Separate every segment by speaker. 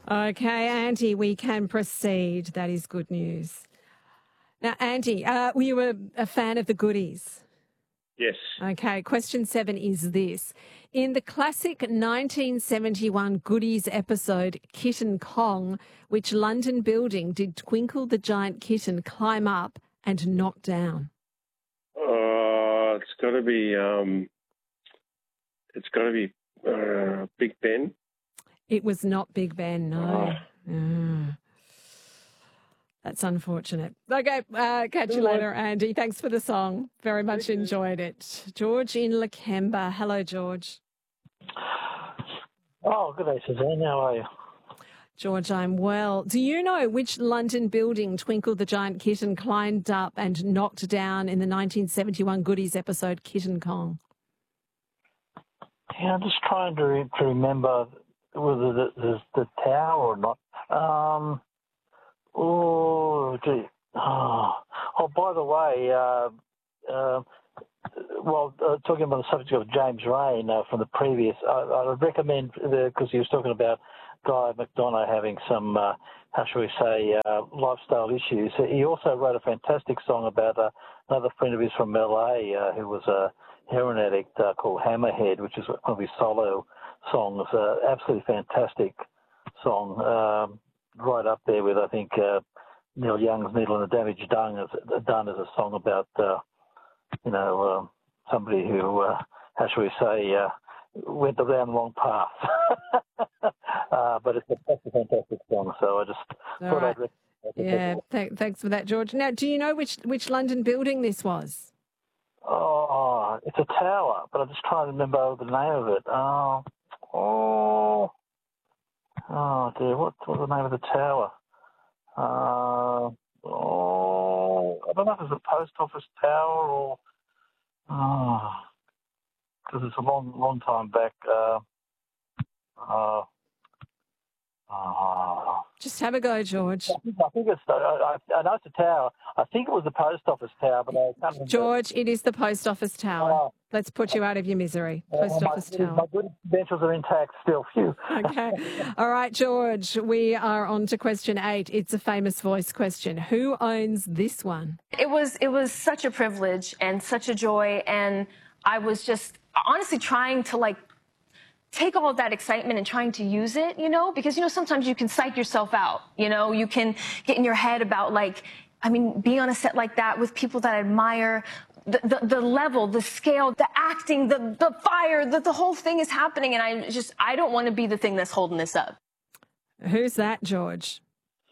Speaker 1: Okay, Andy, we can proceed. That is good news. Now, Andy, were you a fan of the Goodies?
Speaker 2: Yes.
Speaker 1: Okay, question 7 is this. In the classic 1971 Goodies episode Kitten Kong, which London building did Twinkle the Giant Kitten climb up and knock down?
Speaker 2: It's got to be. Big Ben.
Speaker 1: It was not Big Ben, no. That's unfortunate. Okay, catch you later, Andy. Thanks for the song. Very much enjoyed it. George in Lakemba. Hello, George.
Speaker 3: Oh, good day, Suzanne. How are you?
Speaker 1: George, I'm well. Do you know which London building Twinkle the Giant Kitten climbed up and knocked down in the 1971 Goodies episode Kitten Kong?
Speaker 3: Yeah, I'm just trying to remember whether there's the tower or not. Oh, gee. Oh, by the way, talking about the subject of James Rain from the previous, I would recommend, because he was talking about Guy McDonough having some, lifestyle issues. He also wrote a fantastic song about another friend of his from LA who was a heroin addict called Hammerhead, which is one of his solo songs. Absolutely fantastic song. Right up there with, I think, Neil Young's Needle and the Damage Done as a song about, somebody who, went down the wrong path. But it's a fantastic song, so I just thought I'd recommend it.
Speaker 1: Thanks for that, George. Now, do you know which London building this was?
Speaker 3: Oh, it's a tower, but I'm just trying to remember the name of it. Oh dear, what's the name of the tower? I don't know if it's a post office tower or because it's a long time back.
Speaker 1: Just have a go, George.
Speaker 3: I think it's. I know it's a tower. I think it was the post office tower, but I can't remember.
Speaker 1: George, it is the post office tower. Let's put you out of your misery. Post office tower.
Speaker 3: My good credentials are intact still. Phew.
Speaker 1: Okay. All right, George, we are on to question 8. It's a famous voice question. Who owns this one?
Speaker 4: It was such a privilege and such a joy, and I was just honestly trying to take all of that excitement and trying to use it, because, sometimes you can psych yourself out, you can get in your head about being on a set like that with people that I admire, the level, the scale, the acting, the fire, the whole thing is happening. And I don't want to be the thing that's holding this up.
Speaker 1: Who's that, George?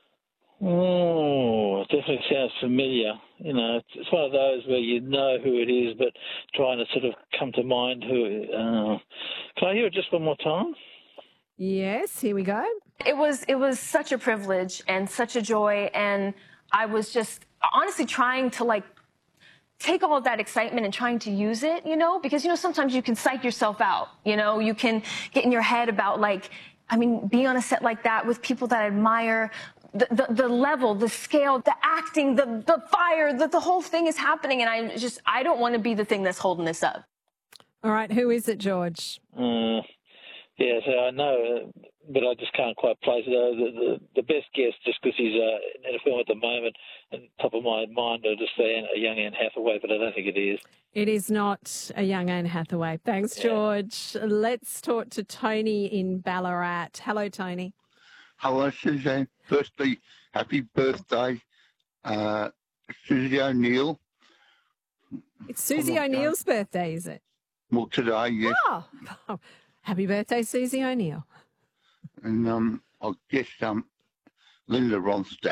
Speaker 3: Oh, it definitely sounds familiar. It's one of those where you know who it is, but trying to sort of come to mind who. Can I hear it just one more time?
Speaker 1: Yes, here we go.
Speaker 4: It was such a privilege and such a joy, and I was just honestly trying to take all of that excitement and trying to use it, because sometimes you can psych yourself out, you can get in your head about being on a set like that with people that I admire. The level, the scale, the acting, the fire, the whole thing is happening, and I don't want to be the thing that's holding this up.
Speaker 1: All right, who is it, George?
Speaker 3: Yeah, so I know, but I just can't quite place it. The best guess, just because he's in a film at the moment, and top of my mind, I just say a young Anne Hathaway, but I don't think it is.
Speaker 1: It is not a young Anne Hathaway. Thanks, George. Let's talk to Tony in Ballarat. Hello, Tony.
Speaker 5: Hello, Suzanne. Firstly, happy birthday, Susie O'Neill.
Speaker 1: It's Susie O'Neill's birthday, is it?
Speaker 5: Well, today, yes.
Speaker 1: Oh, happy birthday, Susie O'Neill.
Speaker 5: And I guess Linda Ronstadt.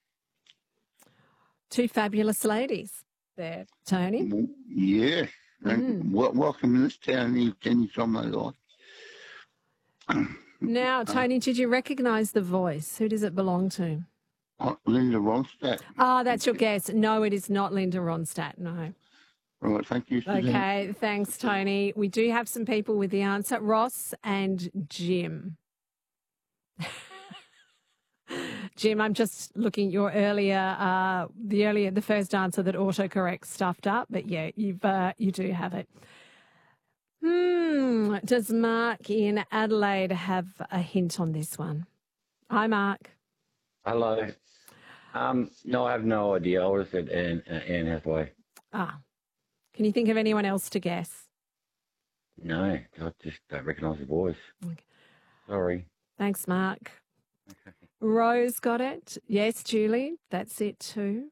Speaker 1: Two fabulous ladies there, Tony.
Speaker 5: Yeah. And welcome to this town anytime they like.
Speaker 1: Now, Tony, did you recognise the voice? Who does it belong to?
Speaker 5: Linda Ronstadt.
Speaker 1: That's your guess. No, it is not Linda Ronstadt, no.
Speaker 5: Right, thank you, Suzanne.
Speaker 1: Okay, thanks, Tony. We do have some people with the answer. Ross and Jim. Jim, I'm just looking at your the first answer that autocorrect stuffed up, but yeah, you do have it. Does Mark in Adelaide have a hint on this one? Hi, Mark.
Speaker 6: Hello. No, I have no idea. I would have said Anne Hathaway.
Speaker 1: Ah, can you think of anyone else to guess?
Speaker 6: No, I just don't recognise the voice.
Speaker 1: Okay.
Speaker 6: Sorry.
Speaker 1: Thanks, Mark. Rose got it. Yes, Julie, that's it too.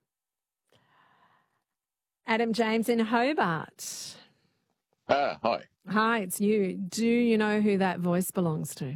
Speaker 1: Adam James in Hobart.
Speaker 7: Hi.
Speaker 1: Hi, it's you. Do you know who that voice belongs to?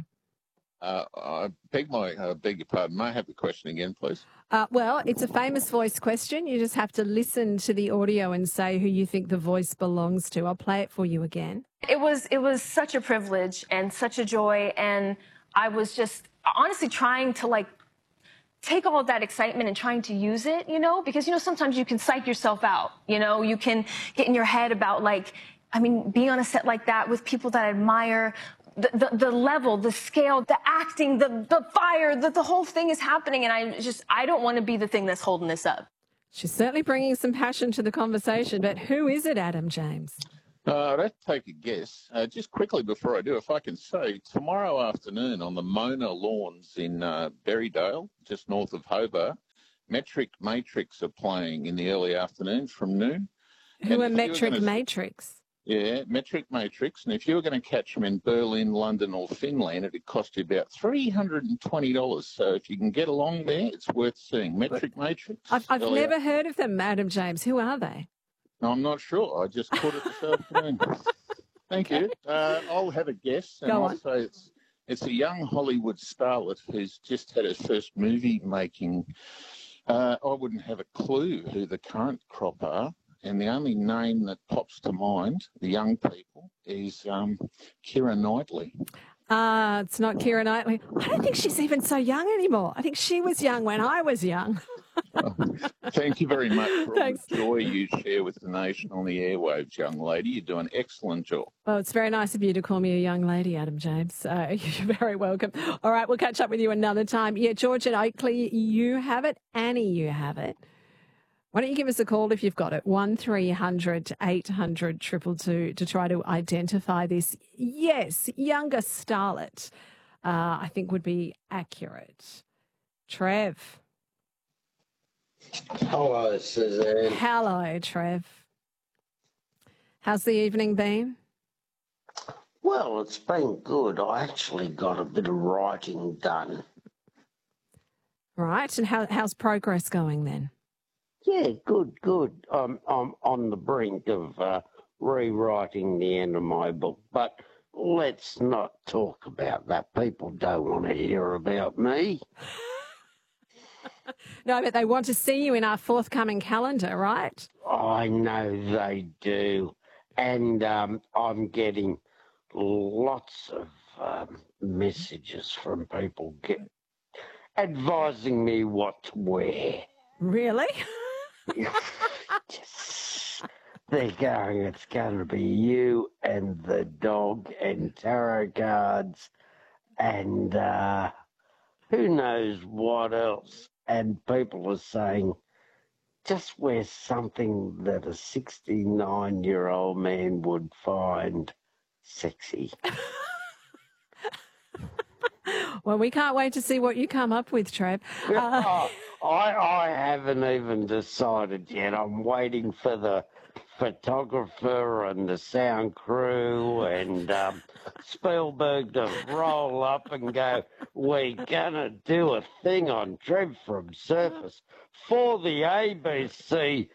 Speaker 7: I beg your pardon. May I have the question again, please?
Speaker 1: Well, it's a famous voice question. You just have to listen to the audio and say who you think the voice belongs to. I'll play it for you again.
Speaker 4: It was such a privilege and such a joy, and I was just honestly trying to like take all of that excitement and trying to use it, because sometimes you can psych yourself out, you can get in your head about being on a set like that with people that I admire, the level, the scale, the acting, the fire, the whole thing is happening, and I don't want to be the thing that's holding this up.
Speaker 1: She's certainly bringing some passion to the conversation, but who is it, Adam James?
Speaker 7: I'd have to take a guess. Just quickly before I do, if I can say, tomorrow afternoon on the Mona Lawns in Berrydale, just north of Hobart, Metric Matrix are playing in the early afternoons from noon.
Speaker 1: Who are Metric Matrix?
Speaker 7: Yeah, Metric Matrix. And if you were going to catch them in Berlin, London or Finland, it'd cost you about $320. So if you can get along there, it's worth seeing. Metric Matrix.
Speaker 1: I've never heard of them, Adam James. Who are they?
Speaker 7: I'm not sure. I just caught it this afternoon. Thank you. I'll have a guess. And I'll say it's a young Hollywood starlet who's just had her first movie making. I wouldn't have a clue who the current crop are. And the only name that pops to mind, the young people, is Keira Knightley.
Speaker 1: It's not Keira Knightley. I don't think she's even so young anymore. I think she was young when I was young.
Speaker 7: Thank you very much for all the joy you share with the nation on the airwaves, young lady. You do an excellent job. Well, it's very nice of you to call me a young lady, Adam James. You're very welcome. All right, we'll catch up with you another time. Yeah, George at Oakley, you have it. Annie, you have it. Why don't you give us a call if you've got it, 1300 800 222 to try to identify this, yes, younger starlet, I think would be accurate. Trev.
Speaker 8: Hello, Suzanne.
Speaker 1: Hello, Trev. How's the evening been?
Speaker 8: Well, it's been good. I actually got a bit of writing done.
Speaker 1: Right, and how's progress going then?
Speaker 8: Yeah, good. I'm on the brink of rewriting the end of my book, but let's not talk about that. People don't want to hear about me.
Speaker 1: No, but they want to see you in our forthcoming calendar, right?
Speaker 8: I know they do. And I'm getting lots of messages from people advising me what to wear.
Speaker 1: Really?
Speaker 8: They're going, it's going to be you and the dog and tarot cards and who knows what else. And people are saying, just wear something that a 69-year-old man would find sexy.
Speaker 1: Well, we can't wait to see what you come up with, Trev.
Speaker 8: I haven't even decided yet. I'm waiting for the photographer and the sound crew and Spielberg to roll up and go, we're going to do a thing on Trev from Surface for the ABC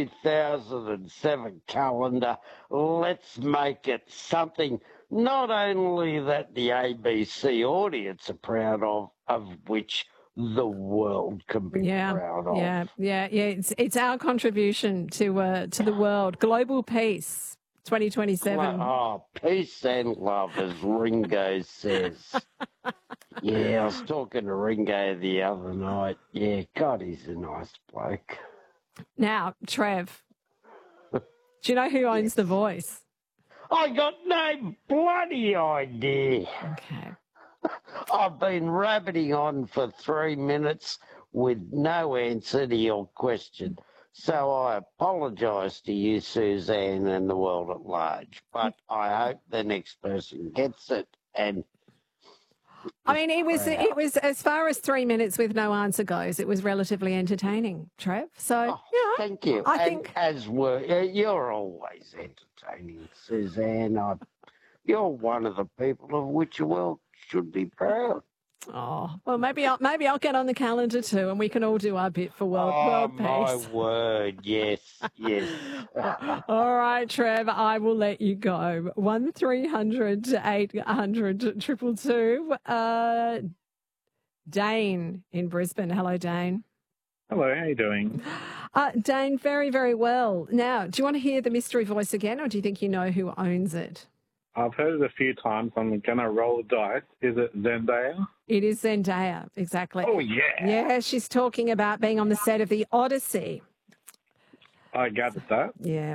Speaker 8: 2007 calendar. Let's make it something not only that the ABC audience are proud of which the world can be proud of.
Speaker 1: Yeah. It's our contribution to the world. Global peace, 2027.
Speaker 8: Oh, peace and love, as Ringo says. Yeah, I was talking to Ringo the other night. Yeah, God, he's a nice bloke.
Speaker 1: Now, Trev, do you know who owns The Voice?
Speaker 8: I got no bloody idea.
Speaker 1: Okay.
Speaker 8: I've been rabbiting on for 3 minutes with no answer to your question. So I apologise to you, Suzanne, and the world at large. But I hope the next person gets it. And
Speaker 1: I mean, it was as far as 3 minutes with no answer goes, it was relatively entertaining, Trev. So,
Speaker 8: thank you.
Speaker 1: I think
Speaker 8: you're always entertaining, Suzanne. You're one of the people of which the world should be proud.
Speaker 1: Oh, well, maybe I'll get on the calendar too, and we can all do our bit for world peace.
Speaker 8: My word, yes.
Speaker 1: All right, Trev, I will let you go. 1300 800 222. Dane in Brisbane. Hello, Dane.
Speaker 9: Hello, how are you doing?
Speaker 1: Dane, very, very well. Now, do you want to hear the mystery voice again, or do you think you know who owns it?
Speaker 9: I've heard it a few times. I'm going to roll the dice. Is it Zendaya?
Speaker 1: It is Zendaya, exactly.
Speaker 9: Oh, yeah.
Speaker 1: Yeah, she's talking about being on the set of The Odyssey.
Speaker 9: I gathered that.
Speaker 1: Yeah.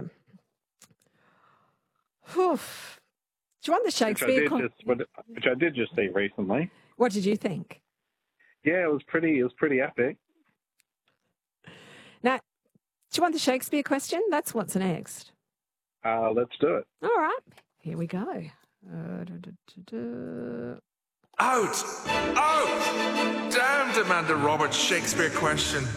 Speaker 1: Whew. Do you want the Shakespeare?
Speaker 9: Which I did just see recently.
Speaker 1: What did you think?
Speaker 9: Yeah, it was pretty epic.
Speaker 1: Now, do you want the Shakespeare question? That's what's next.
Speaker 9: Let's do it.
Speaker 1: All right. Here we go.
Speaker 10: Out! Damned Amanda Roberts Shakespeare question.